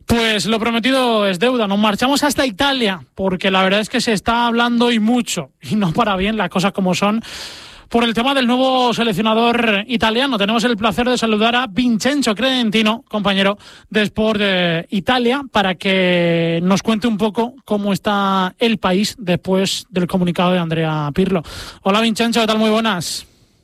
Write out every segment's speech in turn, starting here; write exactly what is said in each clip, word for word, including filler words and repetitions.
Pues lo prometido es deuda. Nos marchamos hasta Italia, porque la verdad es que se está hablando y mucho, y no para bien, las cosas como son, por el tema del nuevo seleccionador italiano. Tenemos el placer de saludar a Vincenzo Credentino, compañero de Sport de Italia, para que nos cuente un poco cómo está el país después del comunicado de Andrea Pirlo. Hola Vincenzo, ¿qué tal? Muy buenas.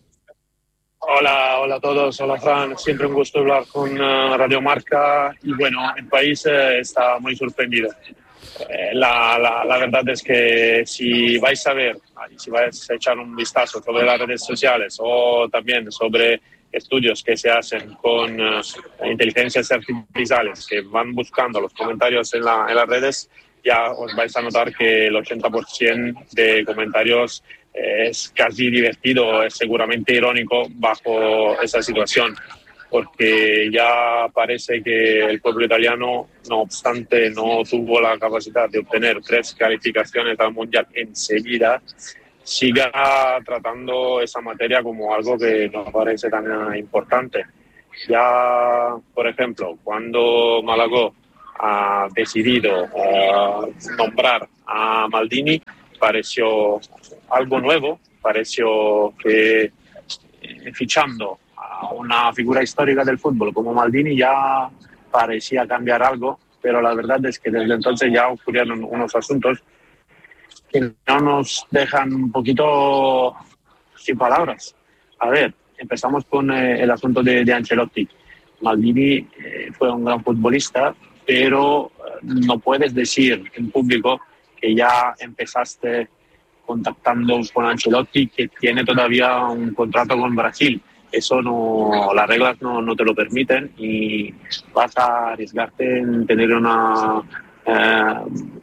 Hola, hola a todos, hola Fran, siempre un gusto hablar con uh, Radio Marca y bueno, el país eh, está muy sorprendido. Eh, la, la, la verdad es que si vais a ver, si vais a echar un vistazo sobre las redes sociales o también sobre estudios que se hacen con uh, inteligencias artificiales que van buscando los comentarios en, la, en las redes, ya os vais a notar que el ochenta por ciento de comentarios es casi divertido, es seguramente irónico bajo esa situación, porque ya parece que el pueblo italiano, no obstante, no tuvo la capacidad de obtener tres calificaciones al Mundial enseguida, siga tratando esa materia como algo que nos parece tan importante. Ya, por ejemplo, cuando Malagó ha decidido uh, nombrar a Maldini, pareció algo nuevo, pareció que eh, fichando a una figura histórica del fútbol como Maldini ya parecía cambiar algo, pero la verdad es que desde entonces ya ocurrieron unos asuntos que no nos dejan un poquito sin palabras. A ver, empezamos con eh, el asunto de, de Ancelotti. Maldini eh, fue un gran futbolista, pero eh, no puedes decir en público que ya empezaste contactando con Ancelotti, que tiene todavía un contrato con Brasil. Eso no, las reglas no, no te lo permiten y vas a arriesgarte en tener una eh,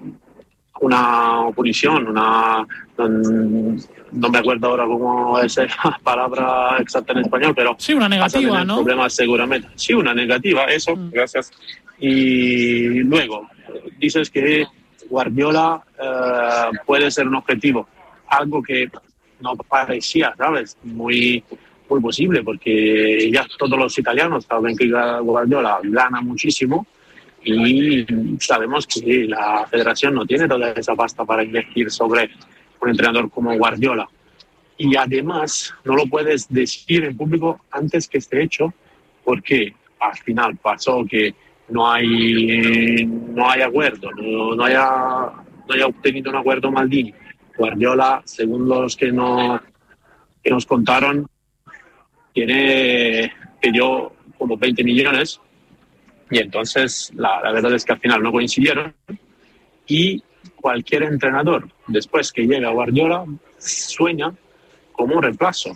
una punición, una no, no me acuerdo ahora cómo es la palabra exacta en español, pero sí, una negativa, ¿no? Problemas seguramente. Sí, una negativa, eso, mm. gracias. Y luego dices que Guardiola uh, puede ser un objetivo, algo que no parecía, ¿sabes? Muy, muy posible, porque ya todos los italianos saben que Guardiola gana muchísimo y sabemos que la federación no tiene toda esa pasta para invertir sobre un entrenador como Guardiola. Y además no lo puedes decir en público antes que esté hecho, porque al final pasó que no hay no hay acuerdo, no, no, haya, no haya obtenido un acuerdo Maldini. Guardiola, según los que, no, que nos contaron, tiene pidió como veinte millones y entonces la, la verdad es que al final no coincidieron y cualquier entrenador después que llega a Guardiola sueña como un reemplazo.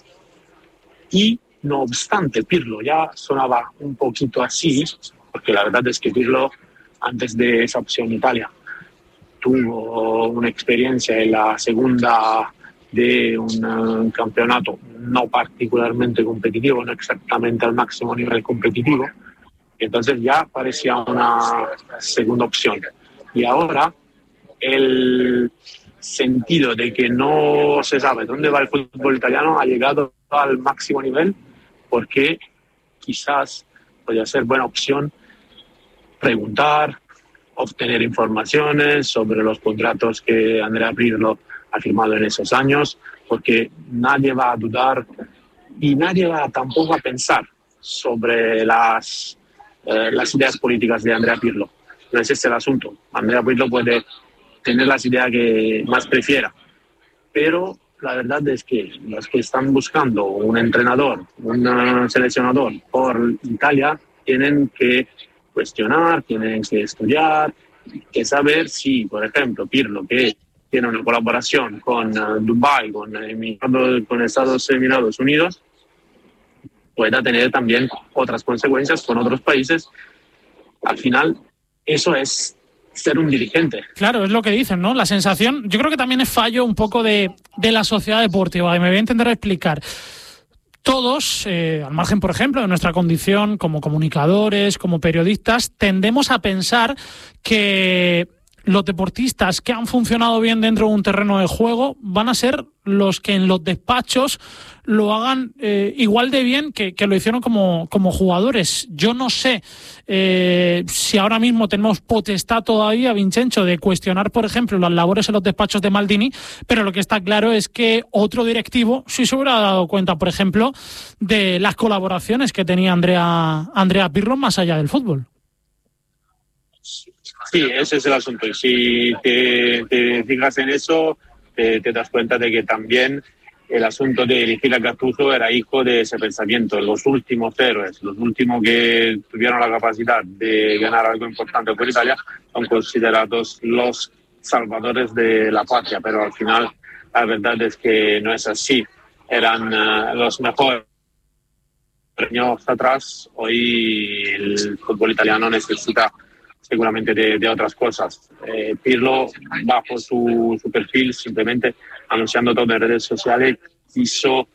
Y no obstante, Pirlo ya sonaba un poquito así, porque la verdad es que Pirlo, antes de esa opción Italia, tuvo una experiencia en la segunda de un, un campeonato no particularmente competitivo, no exactamente al máximo nivel competitivo, entonces ya parecía una segunda opción. Y ahora el sentido de que no se sabe dónde va el fútbol italiano ha llegado al máximo nivel, porque quizás podría ser buena opción preguntar, obtener informaciones sobre los contratos que Andrea Pirlo ha firmado en esos años, porque nadie va a dudar y nadie va tampoco a pensar sobre las, eh, las ideas políticas de Andrea Pirlo. No es ese el asunto. Andrea Pirlo puede tener las ideas que más prefiera, pero la verdad es que los que están buscando un entrenador, un seleccionador por Italia, tienen que cuestionar, tienen que estudiar, que saber si, por ejemplo, Pirlo, que tiene una colaboración con uh, Dubái, con, uh, con Estados Unidos, pueda tener también otras consecuencias con otros países. Al final, eso es ser un dirigente. Claro, es lo que dicen, ¿no? La sensación, yo creo que también es fallo un poco de, de la sociedad deportiva, y me voy a intentar explicar. Todos, eh, al margen, por ejemplo, de nuestra condición como comunicadores, como periodistas, tendemos a pensar que los deportistas que han funcionado bien dentro de un terreno de juego van a ser los que en los despachos lo hagan eh, igual de bien que, que lo hicieron como, como jugadores. Yo no sé eh, si ahora mismo tenemos potestad todavía, Vincenzo, de cuestionar, por ejemplo, las labores en los despachos de Maldini, pero lo que está claro es que otro directivo sí se hubiera dado cuenta, por ejemplo, de las colaboraciones que tenía Andrea, Andrea Pirlo más allá del fútbol. Sí, ese es el asunto. Y si te, te fijas en eso, te, te das cuenta de que también el asunto de elegir a Gattuso era hijo de ese pensamiento. Los últimos héroes, los últimos que tuvieron la capacidad de ganar algo importante por Italia, son considerados los salvadores de la patria, pero al final la verdad es que no es así. Eran uh, los mejores. Años atrás, hoy el fútbol italiano necesita seguramente de, de otras cosas. Eh, Pirlo, bajo su, su perfil, simplemente anunciando todo en redes sociales, quiso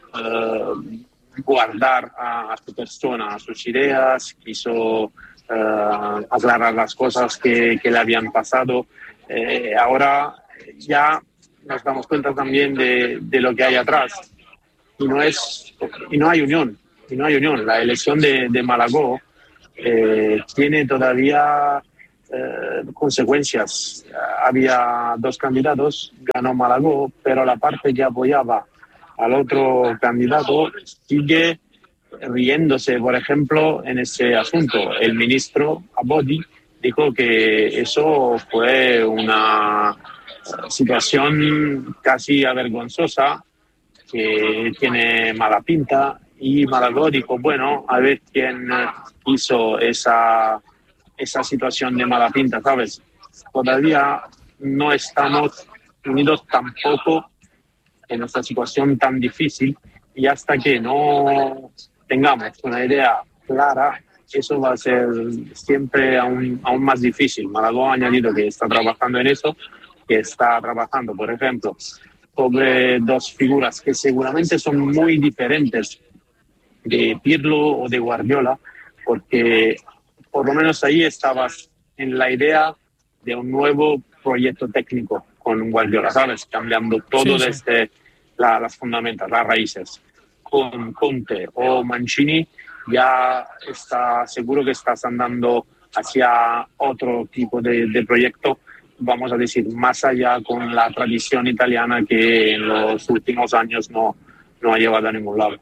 eh, guardar a, a su persona, a sus ideas, quiso eh, aclarar las cosas que, que le habían pasado. Eh, ahora ya nos damos cuenta también de, de lo que hay atrás. Y no, es, y no hay unión, y no hay unión. La elección de, de Malagó Eh, tiene todavía eh, consecuencias. Había dos candidatos, ganó Malagó, pero la parte que apoyaba al otro candidato sigue riéndose, por ejemplo, en ese asunto. El ministro Abodi dijo que eso fue una situación casi avergonzosa, que tiene mala pinta, y Malagó dijo, bueno, a ver quién hizo esa, esa situación de mala pinta, ¿sabes? Todavía no estamos unidos tampoco en esta situación tan difícil, y hasta que no tengamos una idea clara, eso va a ser siempre aún, aún más difícil. Malagó ha añadido que está trabajando en eso, que está trabajando, por ejemplo, sobre dos figuras que seguramente son muy diferentes de Pirlo o de Guardiola, porque por lo menos ahí estabas en la idea de un nuevo proyecto técnico con Guardiola, ¿sabes? Cambiando todo sí, desde sí. La, las fundamentas, las raíces. Con Conte o Mancini ya está seguro que estás andando hacia otro tipo de, de proyecto, vamos a decir, más allá con la tradición italiana que en los últimos años no, no ha llevado a ningún lado.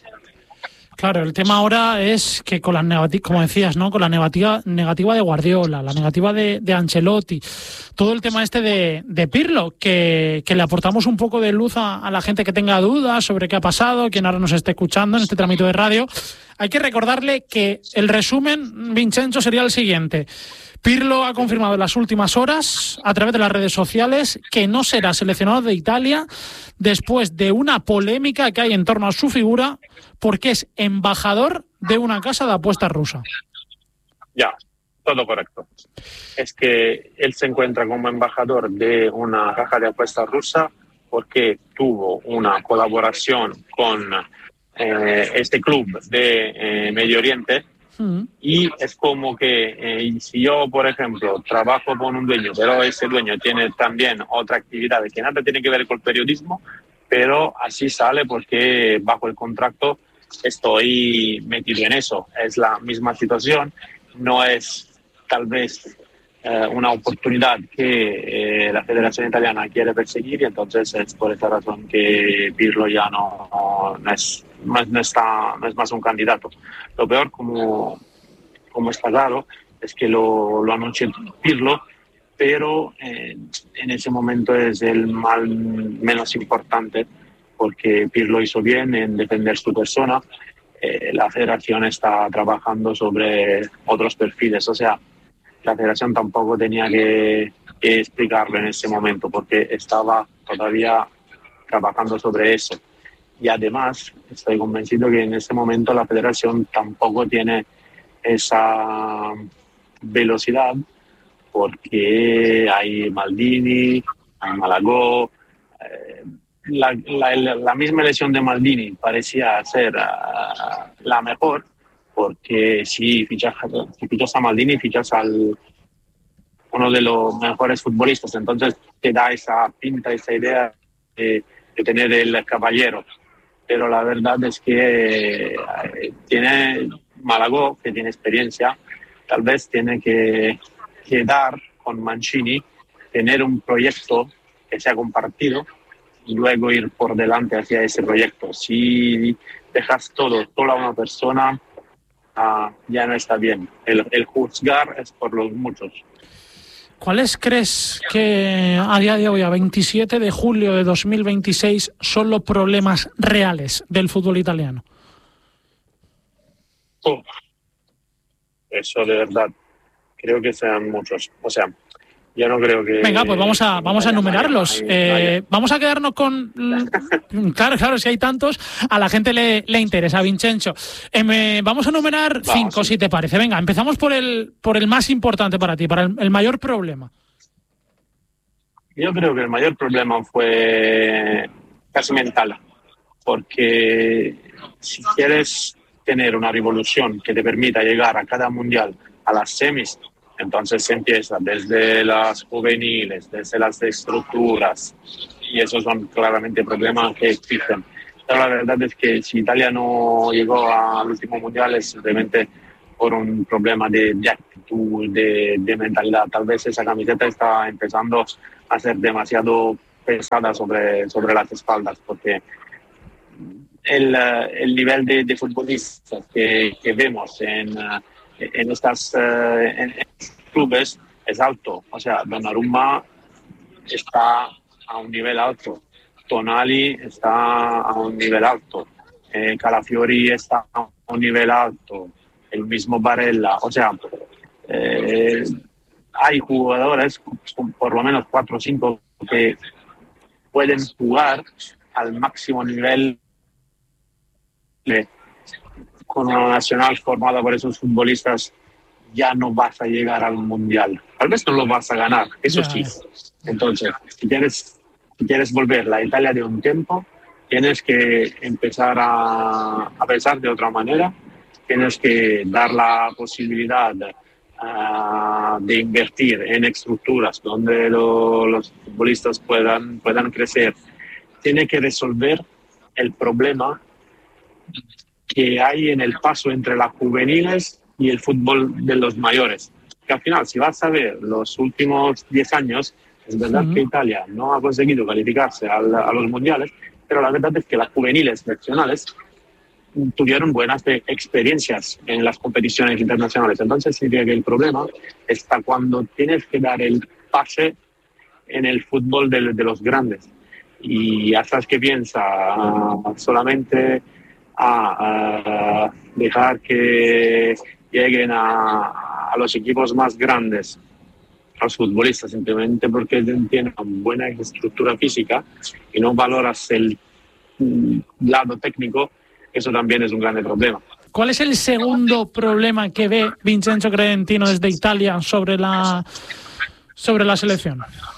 Claro, el tema ahora es que con las negativas, como decías, ¿no? Con la negativa, negativa de Guardiola, la negativa de, de Ancelotti, todo el tema este de, de Pirlo, que, que le aportamos un poco de luz a, a la gente que tenga dudas sobre qué ha pasado, quien ahora nos esté escuchando en este trámite de radio. Hay que recordarle que el resumen, Vincenzo, sería el siguiente. Pirlo ha confirmado en las últimas horas, a través de las redes sociales, que no será seleccionado de Italia después de una polémica que hay en torno a su figura, porque es embajador de una casa de apuestas rusa. Ya, todo correcto. Es que él se encuentra como embajador de una caja de apuestas rusa porque tuvo una colaboración con eh, este club de eh, Medio Oriente. Y es como que eh, si yo, por ejemplo, trabajo con un dueño, pero ese dueño tiene también otra actividad que nada tiene que ver con el periodismo, pero así sale porque bajo el contrato estoy metido en eso. Es la misma situación, no es tal vez eh, una oportunidad que eh, la Federación Italiana quiere perseguir, y entonces es por esta razón que Pirlo ya no, no, no es No, está, no es más un candidato. Lo peor, como, como está claro, es que lo, lo anunció Pirlo, pero eh, en ese momento es el mal menos importante, porque Pirlo hizo bien en defender su persona. Eh, la federación está trabajando sobre otros perfiles, o sea, la federación tampoco tenía que, que explicarlo en ese momento, porque estaba todavía trabajando sobre eso. Y además, estoy convencido que en este momento la federación tampoco tiene esa velocidad, porque hay Maldini, hay Malagó. Eh, la, la, la misma elección de Maldini parecía ser uh, la mejor, porque si fichas, si fichas a Maldini, fichas al, uno de los mejores futbolistas, entonces te da esa pinta, esa idea de, de tener el caballero. Pero la verdad es que eh, tiene Malagó, que tiene experiencia, tal vez tiene que, que dar con Mancini, tener un proyecto que sea compartido y luego ir por delante hacia ese proyecto. Si dejas todo, solo a una persona, uh, ya no está bien. El, el juzgar es por los muchos. ¿Cuáles crees que a día de hoy, a veintisiete de julio de dos mil veintiséis, son los problemas reales del fútbol italiano? Oh, eso de verdad, creo que sean muchos. O sea, yo no creo que... Venga, pues vamos a vamos a enumerarlos. Eh, vamos a quedarnos con... Claro, claro, si hay tantos, a la gente le, le interesa, Vincenzo. Eh, me, vamos a enumerar vamos, cinco, sí. si te parece. Venga, empezamos por el por el más importante para ti, para el, el mayor problema. Yo creo que el mayor problema fue casi mental, porque si quieres tener una revolución que te permita llegar a cada mundial, a las semis, entonces se empieza desde las juveniles, desde las estructuras, y esos son claramente problemas que existen. Pero la verdad es que si Italia no llegó al último mundial es simplemente por un problema de, de actitud, de, de mentalidad. Tal vez esa camiseta está empezando a ser demasiado pesada sobre, sobre las espaldas, porque el, el nivel de, de futbolistas que, que vemos en... en estas uh, en, en clubes es alto. O sea, Donnarumma está a un nivel alto, Tonali está a un nivel alto, eh, Calafiori está a un nivel alto, el mismo Barella. O sea, eh, hay jugadores, por lo menos cuatro o cinco, que pueden jugar al máximo nivel de, con una nacional formada por esos futbolistas. Ya no vas a llegar al mundial. Tal vez no lo vas a ganar, eso sí. Entonces, si quieres, si quieres volver la Italia de un tiempo, tienes que empezar a, a pensar de otra manera, tienes que dar la posibilidad uh, de invertir en estructuras donde lo, los futbolistas puedan, puedan crecer. Tiene que resolver el problema que hay en el paso entre las juveniles y el fútbol de los mayores. Que al final, si vas a ver los últimos diez años, es verdad uh-huh. que Italia no ha conseguido calificarse al, a los mundiales, pero la verdad es que las juveniles nacionales tuvieron buenas experiencias en las competiciones internacionales. Entonces, diría que el problema está cuando tienes que dar el pase en el fútbol de, de los grandes. Y hasta que piensa uh, solamente a, a dejar que lleguen a, a los equipos más grandes, a los futbolistas, simplemente porque tienen una buena estructura física y no valoras el lado técnico, eso también es un gran problema. ¿Cuál es el segundo problema que ve Vincenzo Credentino desde Italia sobre la, sobre la selección?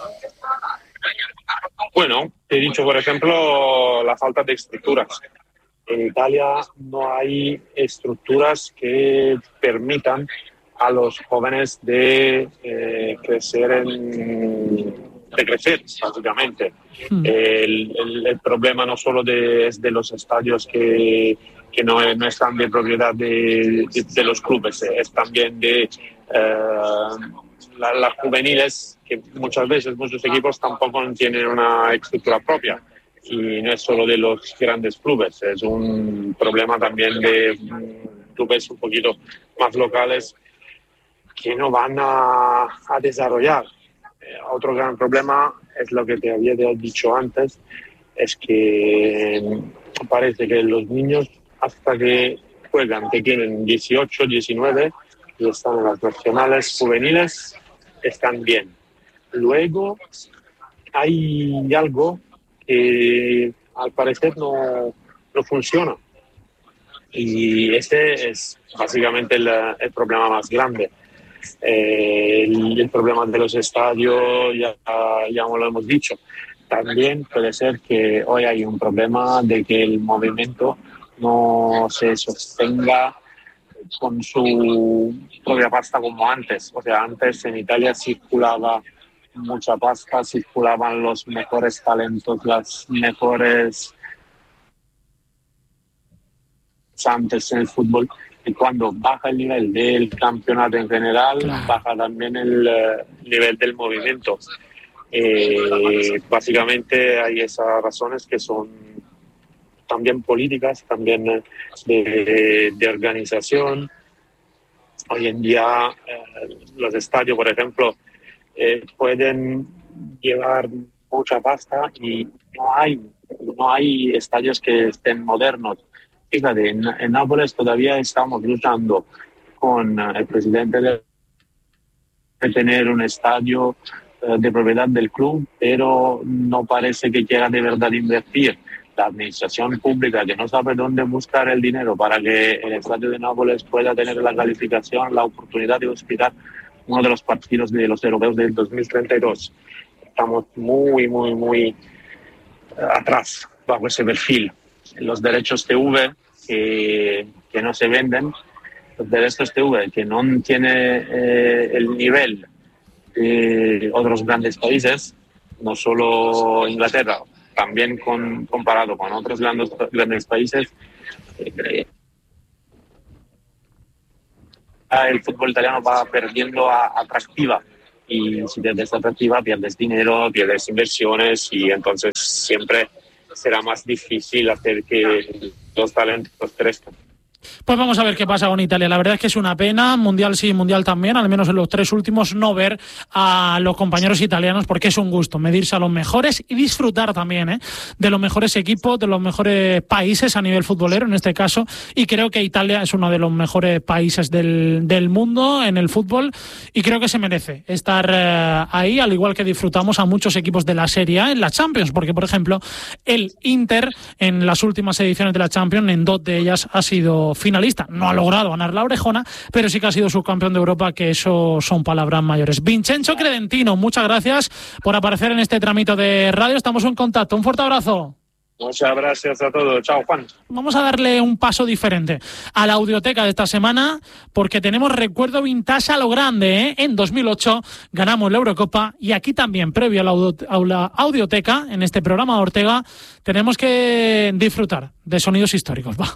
Bueno, he dicho, por ejemplo, la falta de estructuras. En Italia no hay estructuras que permitan a los jóvenes de eh, crecer, en, de crecer básicamente. Mm. El, el, el problema no solo de, es de los estadios que, que no, no están de propiedad de, de, de los clubes, es también de eh, la, las juveniles, que muchas veces muchos equipos tampoco tienen una estructura propia. Y no es solo de los grandes clubes, es un problema también de clubes un poquito más locales que no van a, a desarrollar. Eh, otro gran problema es lo que te había dicho antes, es que parece que los niños hasta que juegan, que tienen dieciocho, diecinueve y están en las nacionales juveniles, están bien. Luego hay algo que al parecer no, no funciona. Y ese es básicamente el, el problema más grande. Eh, el, el problema de los estadios, ya, ya lo hemos dicho. También puede ser que hoy hay un problema de que el movimiento no se sostenga con su propia pasta como antes. O sea, antes en Italia circulaba mucha pasta, circulaban los mejores talentos, las mejores antes en el fútbol, y cuando baja el nivel del campeonato en general, claro, baja también el uh, nivel del movimiento. Eh, básicamente hay esas razones que son también políticas, también de, de organización. Hoy en día eh, los estadios, por ejemplo, eh, pueden llevar mucha pasta y no hay, no hay estadios que estén modernos. Fíjate, en, en Nápoles todavía estamos luchando con el presidente de, de tener un estadio eh, de propiedad del club, pero no parece que quiera de verdad invertir. La administración pública, que no sabe dónde buscar el dinero para que el estadio de Nápoles pueda tener la calificación, la oportunidad de hospedar uno de los partidos de los europeos del dos mil treinta y dos. Estamos muy, muy, muy eh, atrás bajo ese perfil. Los derechos T V que, que no se venden, los derechos T V que no tiene eh, el nivel de otros grandes países, no solo Inglaterra, también con, comparado con otros grandes, grandes países, eh, el fútbol italiano va perdiendo a, atractiva, y si pierdes atractiva pierdes dinero, pierdes inversiones, y entonces siempre será más difícil hacer que los talentos crezcan. Pues vamos a ver qué pasa con Italia. La verdad es que es una pena, mundial sí, mundial también, al menos en los tres últimos, no ver a los compañeros italianos, porque es un gusto medirse a los mejores y disfrutar también ¿eh? de los mejores equipos, de los mejores países a nivel futbolero en este caso, y creo que Italia es uno de los mejores países del, del mundo en el fútbol, y creo que se merece estar eh, ahí, al igual que disfrutamos a muchos equipos de la Serie A en la Champions, porque por ejemplo el Inter en las últimas ediciones de la Champions, en dos de ellas ha sido finalista, no ha logrado ganar la orejona, pero sí que ha sido subcampeón de Europa, que eso son palabras mayores. Vincenzo Credentino, muchas gracias por aparecer en este tramito de radio, estamos en contacto, un fuerte abrazo. Muchas gracias a todos, chao Juan. Vamos a darle un paso diferente a la audioteca de esta semana, porque tenemos recuerdo vintage a lo grande, ¿eh? En dos mil ocho ganamos la Eurocopa, y aquí también, previo a la, audio, a la audioteca, en este programa de Ortega, tenemos que disfrutar de sonidos históricos. Va.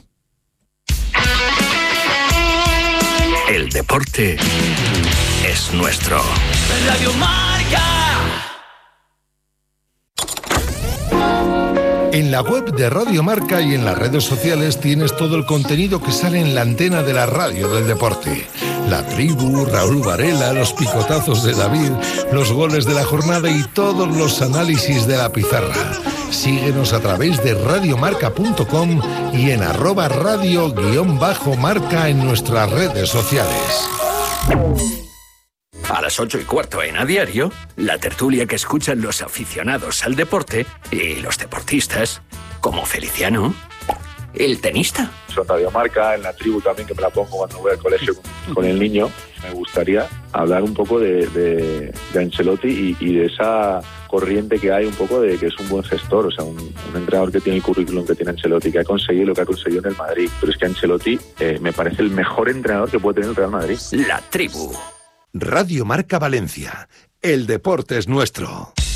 El deporte es nuestro. Radio Marca. En la web de Radio Marca y en las redes sociales tienes todo el contenido que sale en la antena de la radio del deporte. La tribu, Raúl Varela, los picotazos de David, los goles de la jornada y todos los análisis de la pizarra. Síguenos a través de radiomarca punto com y en arroba radio guión bajo marca en nuestras redes sociales. A las ocho y cuarto en A Diario, la tertulia que escuchan los aficionados al deporte y los deportistas, como Feliciano, el tenista. Son Radio Marca, en la tribu también, que me la pongo cuando voy al colegio con, con el niño. Me gustaría hablar un poco de, de, de Ancelotti y, y de esa corriente que hay un poco de que es un buen gestor, o sea, un, un entrenador que tiene el currículum que tiene Ancelotti, que ha conseguido lo que ha conseguido en el Madrid. Pero es que Ancelotti eh, me parece el mejor entrenador que puede tener el Real Madrid. La tribu. Radio Marca Valencia. El deporte es nuestro.